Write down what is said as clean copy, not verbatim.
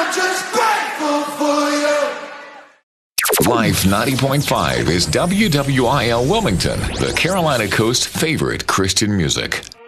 just grateful for you. Life 90.5 is WWIL Wilmington, the Carolina Coast's favorite Christian music.